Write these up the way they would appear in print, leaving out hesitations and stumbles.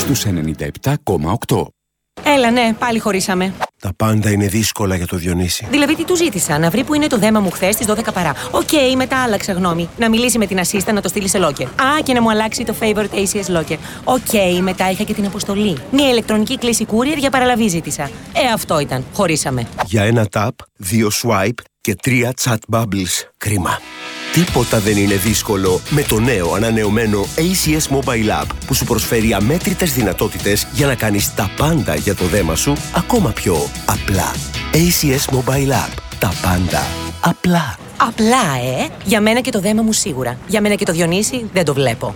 στους 97,8. Έλα, ναι, πάλι χωρίσαμε. Τα πάντα είναι δύσκολα για το Διονύση. Δηλαδή, τι του ζήτησα, να βρει που είναι το δέμα μου χθες στις 12 παρά. Οκ, μετά άλλαξα γνώμη. Να μιλήσει με την assistant να το στείλει σε locker. Α, και να μου αλλάξει το favorite ACS locker. Οκ, μετά είχα και την αποστολή. Μια ηλεκτρονική κλήση courier για παραλαβή ζήτησα. Αυτό ήταν. Χωρίσαμε. Για ένα tap, 2 swipe και 3 chat bubbles. Κρίμα. Τίποτα δεν είναι δύσκολο με το νέο ανανεωμένο ACS Mobile App που σου προσφέρει αμέτρητες δυνατότητες για να κάνεις τα πάντα για το δέμα σου ακόμα πιο απλά. ACS Mobile App. Τα πάντα απλά. Απλά, Για μένα και το δέμα μου σίγουρα. Για μένα και το Διονύση δεν το βλέπω.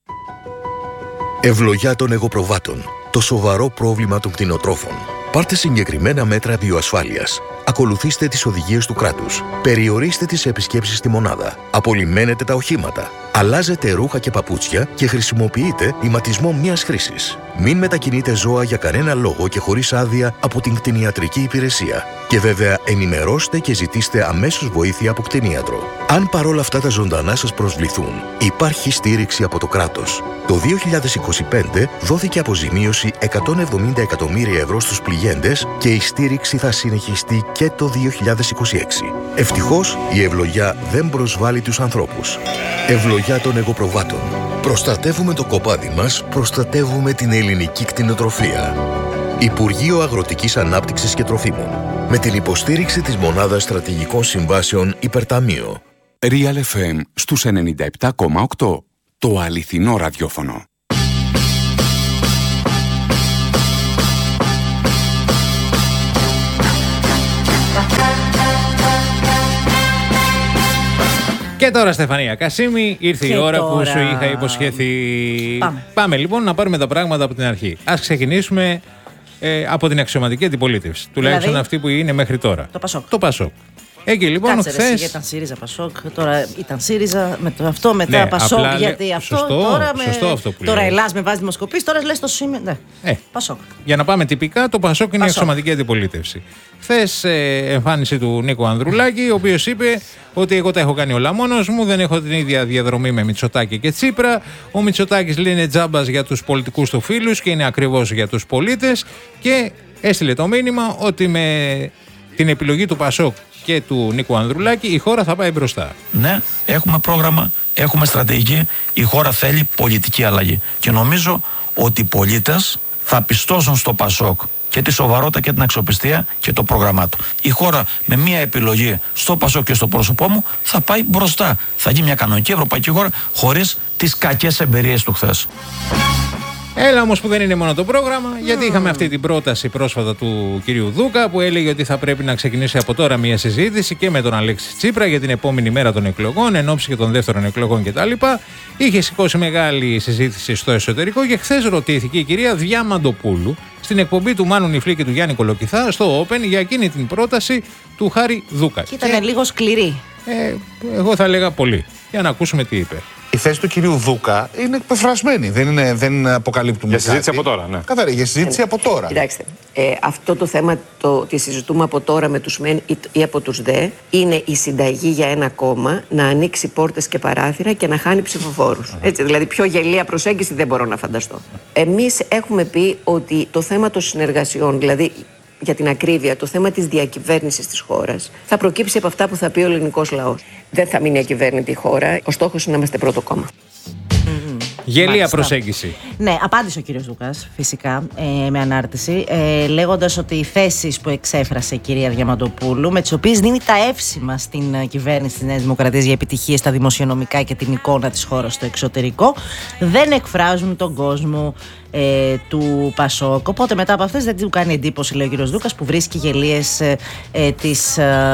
Ευλογιά των εγωπροβάτων. Το σοβαρό πρόβλημα των κτηνοτρόφων. Πάρτε συγκεκριμένα μέτρα βιοασφάλειας. Ακολουθήστε τις οδηγίες του κράτους. Περιορίστε τις επισκέψεις στη μονάδα. Απολυμμένετε τα οχήματα. Αλλάζετε ρούχα και παπούτσια και χρησιμοποιείτε ηματισμό μιας χρήσης. Μην μετακινείτε ζώα για κανένα λόγο και χωρίς άδεια από την κτηνιατρική υπηρεσία. Και βέβαια ενημερώστε και ζητήστε αμέσως βοήθεια από κτηνίατρο. Αν παρόλα αυτά τα ζωντανά σας προσβληθούν, υπάρχει στήριξη από το κράτος. Το 2025 δόθηκε αποζημίωση 170 εκατομμύρια ευρώ στους πληγέντες και η στήριξη θα συνεχιστεί και το 2026. Ευτυχώς η ευλογιά δεν προσβάλλει τους ανθρώπους. Ευλογιά των εγωπροβάτων. Προστατεύουμε το κοπάδι μας, προστατεύουμε την ελληνική κτηνοτροφία. Υπουργείο Αγροτικής Ανάπτυξης και Τροφίμων. Με την υποστήριξη της Μονάδας Στρατηγικών Συμβάσεων Υπερταμείο. Real FM στους 97,8. Το αληθινό ραδιόφωνο. Και τώρα, Στεφανία Κασίμη, ήρθε η ώρα που σου είχα υποσχεθεί. Πάμε λοιπόν να πάρουμε τα πράγματα από την αρχή. Ας ξεκινήσουμε από την αξιωματική αντιπολίτευση. Τουλάχιστον αυτή που είναι μέχρι τώρα. Το Πασόκ. Εκεί λοιπόν Κάτσε χθες... γιατί ήταν ΣΥΡΙΖΑ Πασόκ, τώρα ήταν ΣΥΡΙΖΑ με το αυτό, μετά Πασόκ, γιατί αυτό, τώρα με... Σωστό αυτό που τώρα λέει. Ελλάς με βάζει δημοσκοπήσεις, τώρα λες το σημείο, Πασόκ. Για να πάμε τυπικά, το Πασόκ είναι η αξιωματική αντιπολίτευση. Χθες εμφάνιση του Νίκου Ανδρουλάκη, ο οποίος είπε ότι εγώ τα έχω κάνει όλα μόνος μου, δεν έχω την ίδια διαδρομή με Μητσοτάκη και Τσίπρα. Ο Μητσοτάκης λέει είναι τζάμπας για τους πολιτικούς του φίλους και είναι ακριβώς για τους πολίτες και έστειλε το μήνυμα ότι με την επιλογή του Πασόκ και του Νίκου Ανδρουλάκη η χώρα θα πάει μπροστά. Ναι, έχουμε πρόγραμμα, έχουμε στρατηγική, η χώρα θέλει πολιτική αλλαγή. Και νομίζω ότι οι πολίτες θα πιστώσουν στο Πασόκ και τη σοβαρότητα και την αξιοπιστία και το πρόγραμμά του. Η χώρα με μια επιλογή στο Πασόκ και στο πρόσωπό μου θα πάει μπροστά. Θα γίνει μια κανονική ευρωπαϊκή χώρα χωρίς τις κακές εμπειρίες του χθες. Έλα όμως που δεν είναι μόνο το πρόγραμμα, γιατί είχαμε αυτή την πρόταση πρόσφατα του κυρίου Δούκα που έλεγε ότι θα πρέπει να ξεκινήσει από τώρα μια συζήτηση και με τον Αλέξη Τσίπρα για την επόμενη μέρα των εκλογών, εν ώψη και των δεύτερων εκλογών κτλ. Είχε σηκώσει μεγάλη συζήτηση στο εσωτερικό και χθες ρωτήθηκε η κυρία Διαμαντοπούλου στην εκπομπή του Μάνου Νιφλή και του Γιάννη Κολοκυθά στο Open για εκείνη την πρόταση του Χάρη Δούκα. Και ήταν λίγο σκληρή. Εγώ θα έλεγα πολύ. Για να ακούσουμε τι είπε. Η θέση του κυρίου Δούκα είναι εκπεφρασμένη. Δεν αποκαλύπτουμε. Για συζήτηση από τώρα, ναι. Καθαρή, για συζήτηση από τώρα. Κοιτάξτε, αυτό το θέμα το συζητούμε από τώρα με τους μεν ή από τους δε είναι η συνταγή για ένα κόμμα να ανοίξει πόρτες και παράθυρα και να χάνει ψηφοφόρους. Έτσι, δηλαδή πιο γελία προσέγγιση δεν μπορώ να φανταστώ. Εμείς έχουμε πει ότι το θέμα των συνεργασιών, δηλαδή για την ακρίβεια, το θέμα της διακυβέρνησης της χώρας θα προκύψει από αυτά που θα πει ο ελληνικός λαός. Δεν θα μείνει ακυβέρνητη η χώρα. Ο στόχος είναι να είμαστε πρώτο κόμμα. Γελία προσέγγιση. Ναι, απάντησε ο κύριος Δούκας, φυσικά, με ανάρτηση, λέγοντας ότι οι θέσεις που εξέφρασε η κυρία Διαμαντοπούλου, με τις οποίες δίνει τα εύσημα στην κυβέρνηση της Νέας Δημοκρατίας για επιτυχίες στα δημοσιονομικά και την εικόνα της χώρας στο εξωτερικό, δεν εκφράζουν τον κόσμο του Πασόκ. Οπότε μετά από αυτές δεν του κάνει εντύπωση, λέει ο κύριος Δούκας, που βρίσκει γελίες τις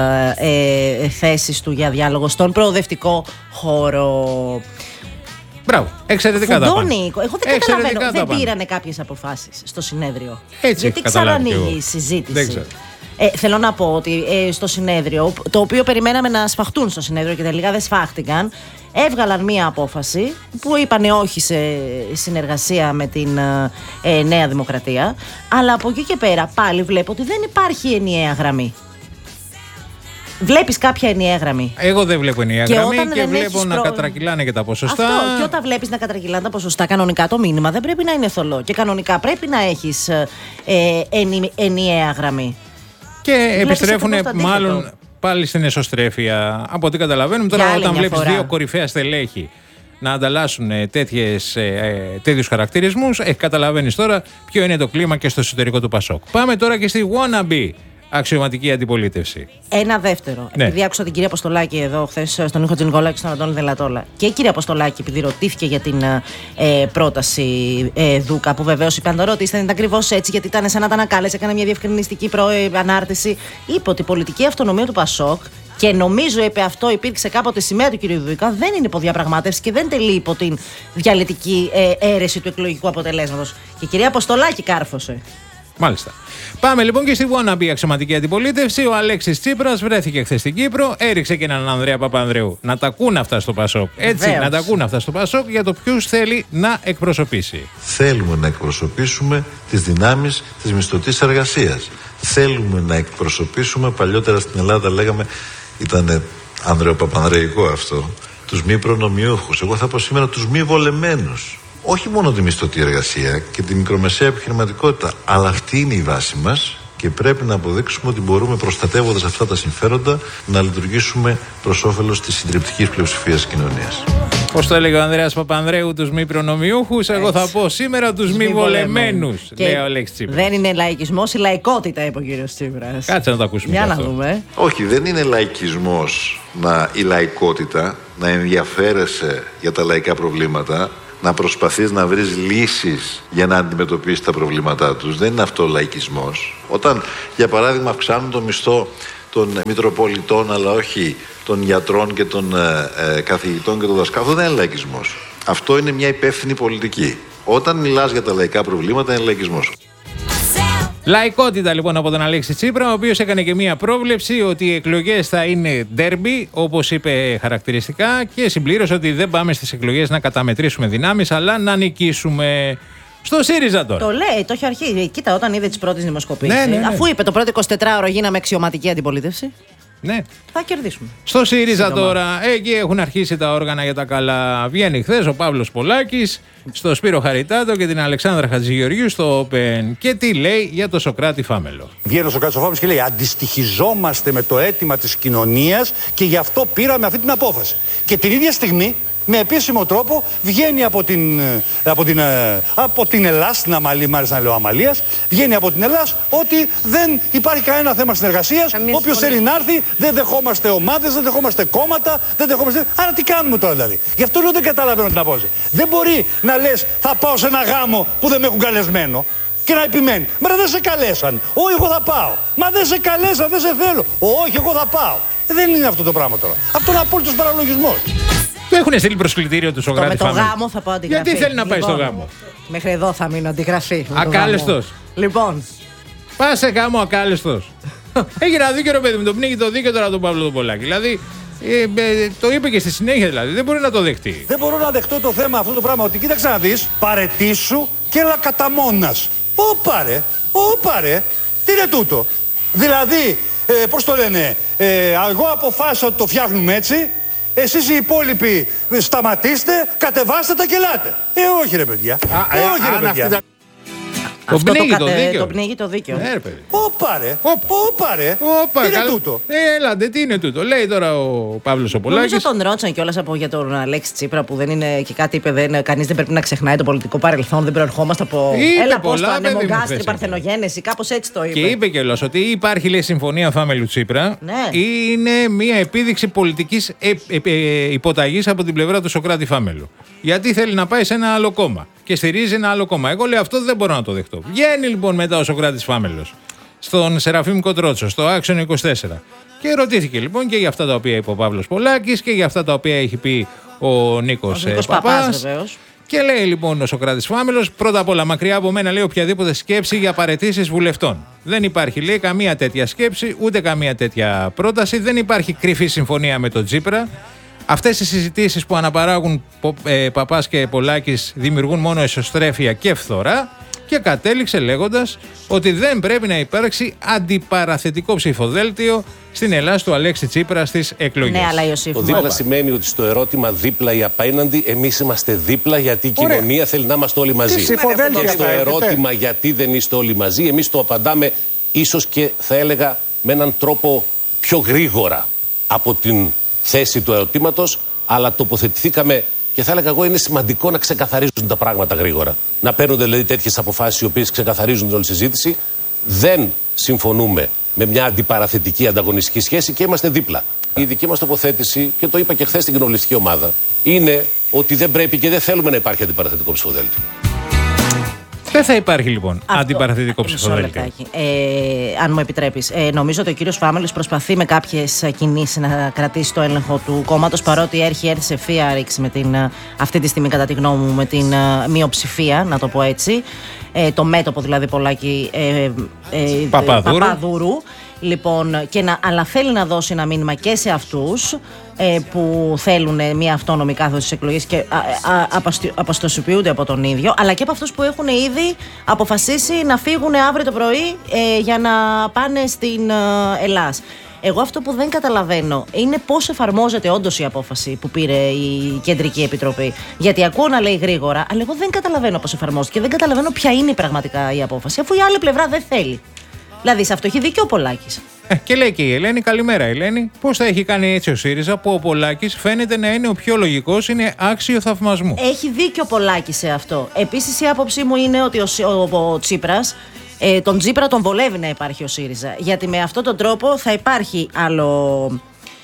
θέσεις του για διάλογο στον προοδευτικό χώρο. Μπράβο, εξαιρετικά τα πάνε. Εγώ δεν καταλαβαίνω, δεν πήρανε κάποιες αποφάσεις στο συνέδριο. Έτσι, γιατί ξανανοίγει η συζήτηση. Θέλω να πω ότι στο συνέδριο, το οποίο περιμέναμε να σφαχτούν στο συνέδριο και τελικά δεν σφάχτηκαν, έβγαλαν μία απόφαση που είπανε όχι σε συνεργασία με την Νέα Δημοκρατία, αλλά από εκεί και πέρα πάλι βλέπω ότι δεν υπάρχει ενιαία γραμμή. Βλέπεις κάποια ενιαία γραμμή. Εγώ δεν βλέπω ενιαία γραμμή και βλέπω να έχεις κατρακυλάνε και τα ποσοστά. Αυτό. Και όταν βλέπεις να κατρακυλάνε τα ποσοστά, κανονικά το μήνυμα δεν πρέπει να είναι θολό. Και κανονικά πρέπει να έχεις ενιαία γραμμή. Και επιστρέφουν μάλλον πάλι στην εσωστρέφεια. Από ό,τι καταλαβαίνουμε τώρα, όταν βλέπεις δύο κορυφαία στελέχη να ανταλλάσσουν τέτοιους χαρακτηρισμούς, καταλαβαίνεις τώρα ποιο είναι το κλίμα και στο εσωτερικό του Πασόκ. Πάμε τώρα και στη wannabe αξιωματική αντιπολίτευση. Ένα δεύτερο. Ναι. Επειδή άκουσα την κυρία Αποστολάκη εδώ χθες στον Νίκο Τζινικολάκη και στον Αντώνη Δελατόλα. Και η κυρία Αποστολάκη, επειδή ρωτήθηκε για την πρόταση Δούκα, που βεβαίως είπε: αν το ρωτήσετε, δεν ήταν ακριβώς έτσι, γιατί ήταν σαν να τα ανακάλεσε, έκανε μια διευκρινιστική ανάρτηση. Είπε ότι η πολιτική αυτονομία του Πασόκ, και νομίζω είπε αυτό, υπήρξε κάποτε σημαία του κ. Δούκα, δεν είναι υποδιαπραγμάτευση και δεν τελεί υπό την διαλυτική αίρεση του εκλογικού αποτελέσματος. Και η κυρία Αποστολάκη κάρφωσε. Μάλιστα. Πάμε λοιπόν και στη wannabe αξιωματική αντιπολίτευση. Ο Αλέξης Τσίπρας βρέθηκε χθες στην Κύπρο, έριξε και έναν Ανδρέα Παπανδρεού. Να τα ακούν αυτά στο Πασόκ. Έτσι, να τα ακούν αυτά στο Πασόκ για το ποιους θέλει να εκπροσωπήσει. Θέλουμε να εκπροσωπήσουμε τις δυνάμεις της μισθωτής εργασίας. Θέλουμε να εκπροσωπήσουμε, παλιότερα στην Ελλάδα λέγαμε, ήταν ανδρεοπαπανδρεϊκό αυτό, τους μη προνομιούχους. Εγώ θα πω σήμερα τους μη βολεμένους. Όχι μόνο τη μισθωτή εργασία και τη μικρομεσαία επιχειρηματικότητα, αλλά αυτή είναι η βάση μας και πρέπει να αποδείξουμε ότι μπορούμε, προστατεύοντας αυτά τα συμφέροντα, να λειτουργήσουμε προς όφελος της συντριπτικής πλειοψηφίας της κοινωνίας. Πώς το έλεγε ο Ανδρέας Παπανδρέου, τους μη προνομιούχους, εγώ θα πω σήμερα τους μη βολεμένους, λέει ο Αλέξης Τσίπρας. Δεν είναι λαϊκισμός, η λαϊκότητα, είπε ο κύριος Τσίπρας. Κάτσε να το ακούσουμε. Για να δούμε. Όχι, δεν είναι λαϊκισμός η λαϊκότητα, να ενδιαφέρεσαι για τα λαϊκά προβλήματα, να προσπαθείς να βρεις λύσεις για να αντιμετωπίσεις τα προβλήματά τους. Δεν είναι αυτό ο λαϊκισμός. Όταν, για παράδειγμα, αυξάνουν το μισθό των Μητροπολιτών, αλλά όχι των γιατρών και των καθηγητών και των δασκάλων, αυτό δεν είναι λαϊκισμός. Αυτό είναι μια υπεύθυνη πολιτική. Όταν μιλάς για τα λαϊκά προβλήματα, είναι λαϊκισμός. Λαϊκότητα λοιπόν από τον Αλέξη Τσίπρα, ο οποίος έκανε και μία πρόβλεψη ότι οι εκλογές θα είναι ντέρμπι, όπως είπε χαρακτηριστικά, και συμπλήρωσε ότι δεν πάμε στις εκλογές να καταμετρήσουμε δυνάμεις, αλλά να νικήσουμε. Στο ΣΥΡΙΖΑ τώρα. Το λέει, το έχει αρχίσει. Κοίτα, όταν είδε τις πρώτες δημοσκοπήσεις, ναι. Αφού είπε το πρώτο 24ωρο γίναμε αξιωματική αντιπολίτευση. Ναι. Θα κερδίσουμε. Στο ΣΥΡΙΖΑ τώρα, εκεί έχουν αρχίσει τα όργανα για τα καλά. Βγαίνει χθες ο Παύλος Πολάκης στο Σπύρο Χαριτάτο και την Αλεξάνδρα Χατζηγεωργίου στο Open. Και τι λέει για το Σωκράτη Φάμελο. Βγαίνει ο Σωκράτης Φάμελος και λέει: αντιστοιχιζόμαστε με το αίτημα της κοινωνίας και γι' αυτό πήραμε αυτή την απόφαση. Και την ίδια στιγμή, με επίσημο τρόπο, βγαίνει από την Ελλάς, την Αμαλή, μάλιστα να λέω Αμαλίας, βγαίνει από την Ελλάς ότι δεν υπάρχει κανένα θέμα συνεργασίας. Όποιος θέλει να έρθει, δεν δεχόμαστε ομάδες, δεν δεχόμαστε κόμματα, δεν δεχόμαστε. Άρα τι κάνουμε τώρα δηλαδή. Γι' αυτό λέω δεν καταλαβαίνω την απόφαση. Δεν μπορεί να λες θα πάω σε ένα γάμο που δεν με έχουν καλεσμένο και να επιμένει. Μα δεν σε καλέσαν. Όχι, εγώ θα πάω. Μα δεν σε καλέσαν, δεν σε θέλω. Όχι, εγώ θα πάω. Δεν είναι αυτό το πράγμα τώρα. Αυτό είναι απόλυτος παραλογισμός. Του έχουν στείλει προσκλητήριο του Σωκράτη Φάμελο. Με το γάμο θα πάω αντιγραφή. Γιατί θέλει να πάει στο γάμο. Μέχρι εδώ θα μείνω αντιγραφή. Ακάλεστος. Λοιπόν. Πας σε γάμο ακάλεστος. Έχει ένα δίκαιο, ρε παιδί μου, τον πνίγει το δίκαιο τώρα τον Παύλο τον Πολάκη. Δηλαδή το είπε και στη συνέχεια, δηλαδή δεν μπορεί να το δεχτεί. Δεν μπορώ να δεχτώ το θέμα αυτό το πράγμα ότι κοίταξε να δεις, παρετήσου και έλα κατά μόνας. Πάρε. Τι είναι τούτο. Δηλαδή, πώς το λένε, εγώ αποφάσισα ότι το φτιάχνουμε έτσι. Εσείς οι υπόλοιποι σταματήστε, κατεβάστε τα και ελάτε. Όχι ρε παιδιά. Όχι ρε παιδιά. Το πνίγει το δίκαιο. Ναι, ρε παιδί. Πάρε. Τι είναι τούτο. Έλατε, τι είναι τούτο. Λέει τώρα ο Παύλος ο Πολάκης. Νομίζω τον ρώτησαν κιόλας για τον Αλέξη Τσίπρα που δεν είναι και κάτι είπε. Κανείς δεν πρέπει να ξεχνάει το πολιτικό παρελθόν. Δεν προερχόμαστε από. Έλα πώς το ανεμογκάστρι, παρθενογένεση. Κάπως έτσι το είπε. Και είπε κιόλας ότι υπάρχει, λέει, συμφωνία Φάμελου Τσίπρα. Ναι. Είναι μια επίδειξη πολιτικής υποταγής από την πλευρά του Σωκράτη Φάμελου. Γιατί θέλει να πάει σε ένα άλλο κόμμα και στηρίζει ένα άλλο κόμμα. Εγώ λέω αυτό δεν μπορώ να το δεχτώ. Βγαίνει λοιπόν μετά ο Σωκράτης Φάμελος στον Σεραφείμ Κοντρότσο, στο Άξιον 24. Και ρωτήθηκε λοιπόν και για αυτά τα οποία είπε ο Παύλος Πολάκης και για αυτά τα οποία έχει πει ο Νίκος Παπάς. Και λέει λοιπόν ο Σωκράτης Φάμελος, πρώτα απ' όλα, μακριά από μένα, λέει, οποιαδήποτε σκέψη για παραιτήσεις βουλευτών. Δεν υπάρχει, λέει, καμία τέτοια σκέψη, ούτε καμία τέτοια πρόταση. Δεν υπάρχει κρυφή συμφωνία με τον Τσίπρα. Αυτές οι συζητήσεις που αναπαράγουν Παπάς και Πολάκης δημιουργούν μόνο εσωστρέφεια και φθορά. και κατέληξε λέγοντας ότι δεν πρέπει να υπάρξει αντιπαραθετικό ψηφοδέλτιο στην Ελλάδα του Αλέξη Τσίπρα στις εκλογές. Ναι, αλλά Ιωσήφ, το δίπλα σημαίνει ότι στο ερώτημα δίπλα ή απέναντι, εμείς είμαστε δίπλα γιατί η κοινωνία θέλει να είμαστε όλοι μαζί. Και στο ερώτημα γιατί δεν είστε όλοι μαζί, εμείς το απαντάμε ίσως και θα έλεγα με έναν τρόπο πιο γρήγορα από την θέση του ερωτήματος, αλλά τοποθετηθήκαμε και θα έλεγα εγώ είναι σημαντικό να ξεκαθαρίζουν τα πράγματα γρήγορα. Να παίρνονται δηλαδή τέτοιες αποφάσεις οι οποίες ξεκαθαρίζουν την όλη συζήτηση. Δεν συμφωνούμε με μια αντιπαραθετική ανταγωνιστική σχέση και είμαστε δίπλα. Η δική μας τοποθέτηση, και το είπα και χθες στην κοινοβουλευτική ομάδα, είναι ότι δεν πρέπει και δεν θέλουμε να υπάρχει αντιπαραθετικό ψηφοδέλτιο. Δεν θα υπάρχει λοιπόν αντιπαραθετικό ψηφοδέλτιο. Αν μου επιτρέπεις. Νομίζω ότι ο κύριος Φάμελος προσπαθεί με κάποιες κινήσεις να κρατήσει το έλεγχο του κόμματος, παρότι έρθει σε ευθεία ρήξη με αυτή τη στιγμή, κατά τη γνώμη μου, με την μειοψηφία, να το πω έτσι. Το μέτωπο δηλαδή Πολάκη Παπαδούρου. Λοιπόν, αλλά θέλει να δώσει ένα μήνυμα και σε αυτούς που θέλουν μια αυτόνομη κάθοδο στις εκλογές και αποστασιοποιούνται από τον ίδιο, αλλά και από αυτούς που έχουν ήδη αποφασίσει να φύγουν αύριο το πρωί για να πάνε στην Ελλάς. Εγώ αυτό που δεν καταλαβαίνω είναι πώς εφαρμόζεται όντως η απόφαση που πήρε η Κεντρική Επιτροπή. Γιατί ακούω να λέει γρήγορα, αλλά εγώ δεν καταλαβαίνω πώς εφαρμόζεται και δεν καταλαβαίνω ποια είναι πραγματικά η απόφαση, αφού η άλλη πλευρά δεν θέλει. Δηλαδή, σε αυτό έχει δίκιο ο Πολάκης. Και λέει και η Ελένη, καλημέρα Ελένη, πώς θα έχει κάνει έτσι ο ΣΥΡΙΖΑ που ο Πολάκης φαίνεται να είναι ο πιο λογικός, είναι άξιο θαυμασμού. Έχει δίκιο ο Πολάκης σε αυτό. Επίσης η άποψή μου είναι ότι ο Τσίπρας, τον Τσίπρα τον βολεύει να υπάρχει ο ΣΥΡΙΖΑ. Γιατί με αυτόν τον τρόπο θα υπάρχει άλλο...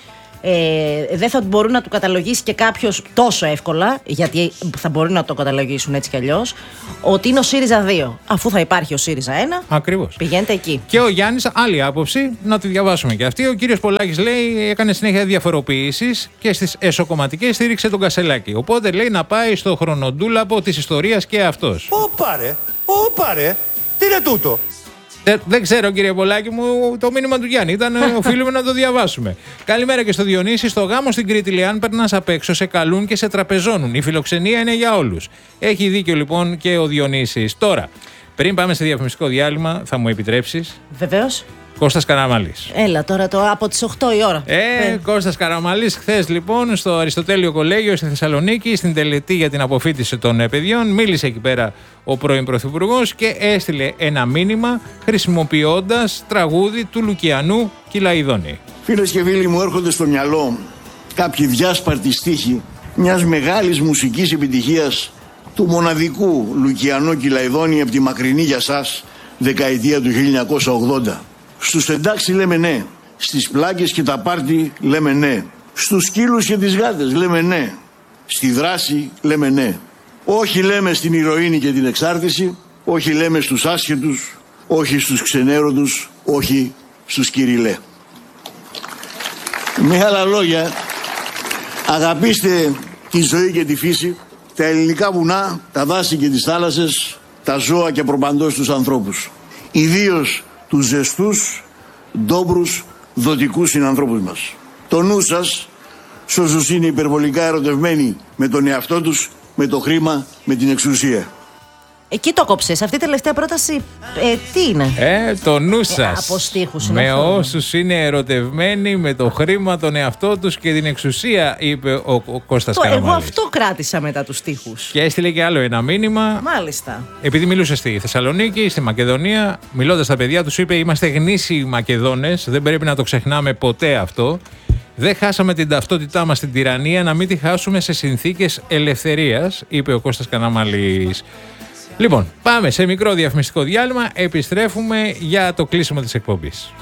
δεν θα μπορούν να του καταλογίσει και κάποιος τόσο εύκολα, γιατί θα μπορούν να το καταλογίσουν έτσι κι αλλιώς, ότι είναι ο ΣΥΡΙΖΑ 2. Αφού θα υπάρχει ο ΣΥΡΙΖΑ 1, ακριβώς. Πηγαίνετε εκεί. Και ο Γιάννης, άλλη άποψη, να τη διαβάσουμε και αυτή. Ο κύριος Πολάκης λέει, έκανε συνέχεια διαφοροποιήσεις και στις εσωκομματικές στήριξε τον Κασελάκη. Οπότε λέει να πάει στο χρονοτούλαπο της ιστορίας και αυτός. Όπαρε, τι είναι τούτο. Δεν ξέρω κύριε Πολάκη μου, το μήνυμα του Γιάννη ήταν οφείλουμε να το διαβάσουμε. Καλημέρα και στο Διονύση. Στο γάμο στην Κρήτη, λέει, αν περνάς απ' έξω, σε καλούν και σε τραπεζώνουν. Η φιλοξενία είναι για όλους. Έχει δίκιο λοιπόν και ο Διονύσης. Τώρα, πριν πάμε σε διαφημιστικό διάλειμμα, θα μου επιτρέψεις? Βεβαίως. Κώστας Καραμαλής. Έλα τώρα από τις 8 η ώρα. Κώστας Καραμαλής, χθες λοιπόν στο Αριστοτέλειο Κολέγιο στη Θεσσαλονίκη, στην τελετή για την αποφοίτηση των παιδιών, μίλησε εκεί πέρα ο πρώην Πρωθυπουργός και έστειλε ένα μήνυμα χρησιμοποιώντας τραγούδι του Λουκιανού Κυλαϊδόνη. Φίλες και φίλοι μου, έρχονται στο μυαλό κάποιοι διάσπαρτοι στίχοι μιας μεγάλης μουσικής επιτυχίας του μοναδικού Λουκιανού Κυλαϊδόνη από τη μακρινή για σας δεκαετία του 1980. Στους εντάξει λέμε ναι, στις πλάκες και τα πάρτι λέμε ναι, στους σκύλους και τις γάτες λέμε ναι, στη δράση λέμε ναι. Όχι λέμε στην ηρωίνη και την εξάρτηση, όχι λέμε στους άσχετους, όχι στους ξενέρωτους, όχι στους κυριλέ. Με άλλα λόγια, αγαπήστε τη ζωή και τη φύση, τα ελληνικά βουνά, τα δάση και τις θάλασσες, τα ζώα και προπαντός τους ανθρώπους. Ιδίως τους ζεστούς, ντόμπρους, δοτικούς συνανθρώπους μας. Το νου σας, σ' όσους είναι υπερβολικά ερωτευμένοι με τον εαυτό τους, με το χρήμα, με την εξουσία. Εκεί το κόψες. Αυτή η τελευταία πρόταση τι είναι? Το νου σας. Από στίχους είναι με αυτό. όσους είναι ερωτευμένοι με το χρήμα, τον εαυτό τους και την εξουσία, είπε ο Κώστας Καραμαλής. Εγώ αυτό κράτησα μετά τους στίχους. Και έστειλε και άλλο ένα μήνυμα. Μάλιστα. Επειδή μιλούσε στη Θεσσαλονίκη, στη Μακεδονία, μιλώντας στα παιδιά τους, είπε: είμαστε γνήσιοι Μακεδόνες, δεν πρέπει να το ξεχνάμε ποτέ αυτό. Δεν χάσαμε την ταυτότητά μας στην τυραννία, να μην τη χάσουμε σε συνθήκες ελευθερίας, είπε ο Κώστας Καραμαλής. Λοιπόν, πάμε σε μικρό διαφημιστικό διάλειμμα, επιστρέφουμε για το κλείσιμο της εκπομπής.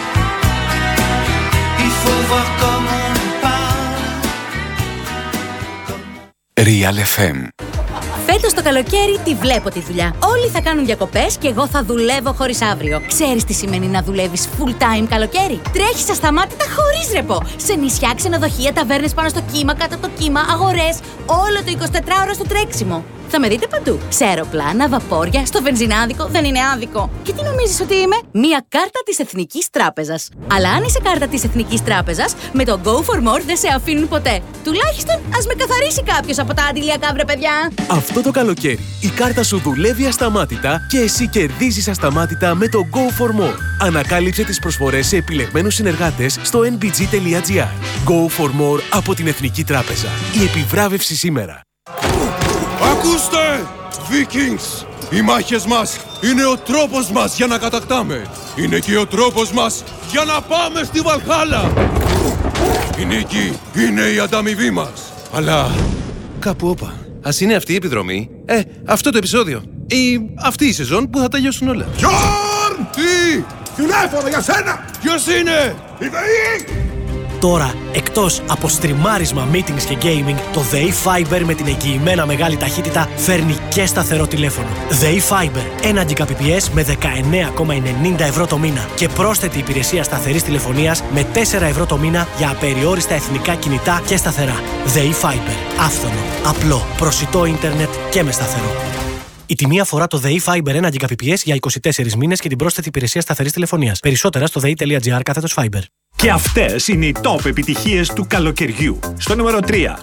Real FM. Φέτος το καλοκαίρι τη βλέπω τη δουλειά. Όλοι θα κάνουν διακοπές και εγώ θα δουλεύω χωρίς αύριο. Ξέρεις τι σημαίνει να δουλεύεις full time καλοκαίρι? Τρέχεις ασταμάτητα χωρίς ρεπό. Σε νησιά, ξενοδοχεία, ταβέρνες πάνω στο κύμα, κάτω από το κύμα, αγορές. Όλο το 24ωρο στο τρέξιμο. Θα με δείτε παντού. Σε αεροπλάνα, βαπόρια, στο βενζινάδικο, δεν είναι άδικο. Και τι νομίζεις ότι είμαι? Μία κάρτα της Εθνικής Τράπεζας. Αλλά αν είσαι κάρτα της Εθνικής Τράπεζας, με το Go for More δεν σε αφήνουν ποτέ. Τουλάχιστον ας με καθαρίσει κάποιος από τα αντιλιακά, βρε παιδιά. Αυτό το καλοκαίρι η κάρτα σου δουλεύει ασταμάτητα και εσύ κερδίζεις ασταμάτητα με το Go for More. Ανακάλυψε τις προσφορές σε επιλεγμένους συνεργάτες στο nbg.gr. Go for More από την Εθνική Τράπεζα. Η επιβράβευση σήμερα. Ακούστε, Vikings! Οι μάχες μας είναι ο τρόπος μας για να κατακτάμε. Είναι και ο τρόπος μας για να πάμε στη Βαλχάλα. Η νίκη είναι η ανταμοιβή μας. Αλλά κάπου όπα. Ας είναι αυτή η επιδρομή. Αυτό το επεισόδιο. Ή αυτή η σεζόν που θα τελειώσουν όλα. Γιόρν! Τι! Τηλέφωνο για σένα! Ποιος είναι? Η ΔΕΗ! Τώρα, εκτός από στριμάρισμα, meetings και gaming, το ΔΕΗ Fiber με την εγγυημένα μεγάλη ταχύτητα φέρνει και σταθερό τηλέφωνο. ΔΕΗ Fiber, 1 Gbps με 19,90 ευρώ το μήνα και πρόσθετη υπηρεσία σταθερής τηλεφωνίας με 4 ευρώ το μήνα για απεριόριστα εθνικά κινητά και σταθερά. ΔΕΗ Fiber, άφθονο, απλό, προσιτό ίντερνετ και με σταθερό. Η τιμή αφορά το ΔΕΗ Fiber 1 Gbps για 24 μήνες και την πρόσθετη υπηρεσία σταθερής τηλεφωνίας. Περισσότερα στο dei.gr/Fiber. Και αυτές είναι οι top επιτυχίες του καλοκαιριού. Στο νούμερο 3.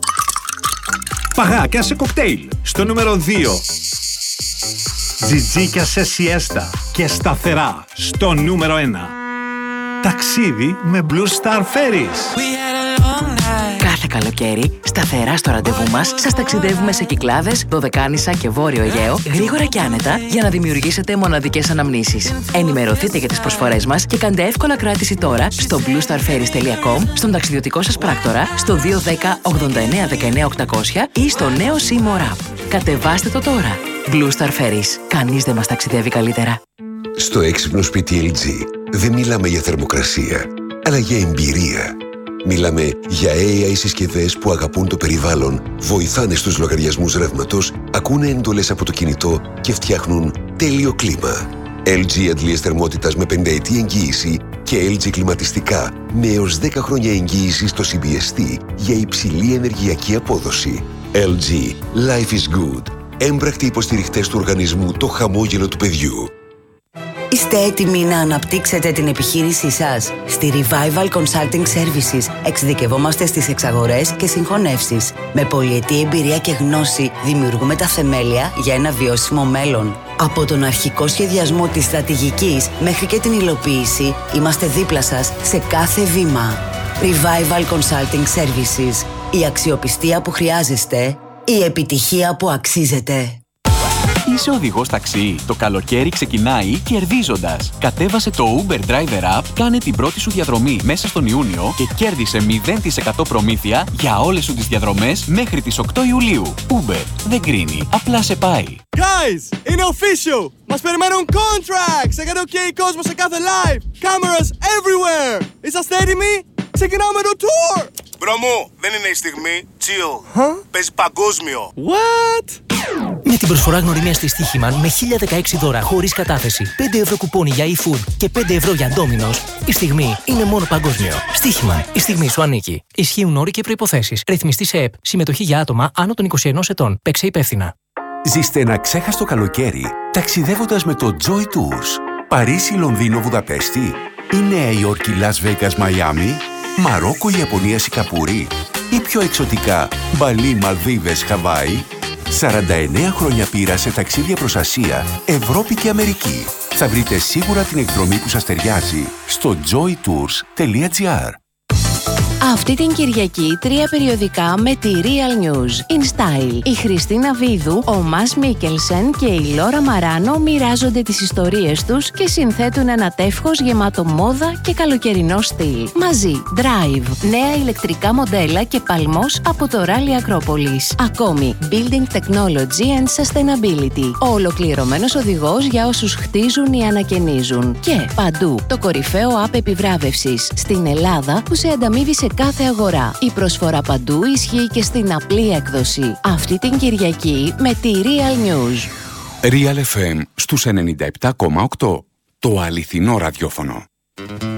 Παγάκια σε κοκτέιλ. Στο νούμερο 2. Τζιτζίκια σε σιέστα και σταθερά. Στο νούμερο 1. Ταξίδι με Blue Star Ferries. Κάθε καλοκαίρι, σταθερά στο ραντεβού μας, σας ταξιδεύουμε σε Κυκλάδες, Δωδεκάνησα και Βόρειο Αιγαίο, γρήγορα και άνετα, για να δημιουργήσετε μοναδικές αναμνήσεις. Ενημερωθείτε για τις προσφορές μας και κάντε εύκολα κράτηση τώρα στο bluestarferries.com, στον ταξιδιωτικό σας πράκτορα, στο 210 89 19 800 ή στο νέο Seymour App. Κατεβάστε το τώρα. Blue Star Ferries. Κανείς δεν μας ταξιδεύει καλύτερα. Στο έξυπνο σπίτι LG δεν μιλάμε για θερμοκρασία, αλλά για εμπειρία. Μιλάμε για AI συσκευές που αγαπούν το περιβάλλον, βοηθάνε στους λογαριασμούς ρεύματος, ακούνε εντολές από το κινητό και φτιάχνουν τέλειο κλίμα. LG αντλίες θερμότητας με 5 ετή εγγύηση και LG κλιματιστικά με έως 10 χρόνια εγγύηση στο CBST για υψηλή ενεργειακή απόδοση. LG. Life is good. Έμπρακτοι υποστηριχτές του οργανισμού Το Χαμόγελο του Παιδιού. Είστε έτοιμοι να αναπτύξετε την επιχείρησή σας? Στη Revival Consulting Services εξειδικευόμαστε στις εξαγορές και συγχωνεύσεις. Με πολυετή εμπειρία και γνώση δημιουργούμε τα θεμέλια για ένα βιώσιμο μέλλον. Από τον αρχικό σχεδιασμό της στρατηγικής μέχρι και την υλοποίηση, είμαστε δίπλα σας σε κάθε βήμα. Revival Consulting Services. Η αξιοπιστία που χρειάζεστε, η επιτυχία που αξίζετε. Είσαι οδηγός ταξί. Το καλοκαίρι ξεκινάει κερδίζοντας. Κατέβασε το Uber Driver App, κάνε την πρώτη σου διαδρομή μέσα στον Ιούνιο και κέρδισε 0% προμήθεια για όλες σου τις διαδρομές μέχρι τις 8 Ιουλίου. Uber. Δεν κρίνει. Απλά σε πάει. Guys, είναι official! Μας περιμένουν contracts! Έκανε OK κόσμο σε κάθε live! Cameras everywhere! Είσαστε έτοιμοι? Ξεκινάμε το tour! Μπρο μου, δεν είναι η στιγμή. Chill. Παίζει παγκόσμιο. What? Με την προσφορά γνωριμίας της Στοίχημαν με 1016 δώρα χωρίς κατάθεση, 5 ευρώ κουπόνι για eFood και 5 ευρώ για Domino's, η στιγμή είναι μόνο παγκόσμιο. Στοίχημαν. Η στιγμή σου ανήκει. Ισχύουν όροι και προϋποθέσεις. Ρυθμιστή σε ΕΠ. Συμμετοχή για άτομα άνω των 21 ετών. Παίξε υπεύθυνα. Ζήστε ένα ξέχαστο καλοκαίρι ταξιδεύοντας με το Joy Tours. Παρίσι, Λονδίνο, Βουδαπέστη ή Νέα Υόρκη, Las Vegas, Μαϊάμι, Μαρόκο, Ιαπωνία, Σιγκαπούρη ή πιο εξωτικά Μπαλί, Μαλδίβες, Χαβάη. 49 χρόνια πείρα σε ταξίδια προς Ασία, Ευρώπη και Αμερική. Θα βρείτε σίγουρα την εκδρομή που σας ταιριάζει στο joytours.gr. Αυτή την Κυριακή 3 περιοδικά με τη Real News. In Style. Η Χριστίνα Βίδου, ο Μας Μίκελσεν και η Λόρα Μαράνο μοιράζονται τις ιστορίες τους και συνθέτουν ένα τεύχος γεμάτο μόδα και καλοκαιρινό στυλ. Μαζί, Drive, νέα ηλεκτρικά μοντέλα και παλμός από το Rally Acropolis. Ακόμη, Building Technology and Sustainability. Ο ολοκληρωμένος οδηγός για όσους χτίζουν ή ανακαινίζουν. Και παντού, το κορυφαίο app επιβράβευσης στην Ελλάδα που σε ανταμείβει σε κάθε αγορά. Η προσφορά παντού ισχύει και στην απλή έκδοση. Αυτή την Κυριακή με τη Real News. Real FM στους 97,8. Το αληθινό ραδιόφωνο.